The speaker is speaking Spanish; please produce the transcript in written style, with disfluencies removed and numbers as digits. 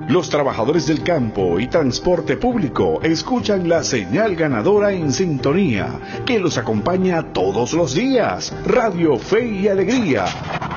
Los trabajadores del campo y transporte público escuchan la señal ganadora en sintonía, que los acompaña todos los días. Radio Fe y Alegría.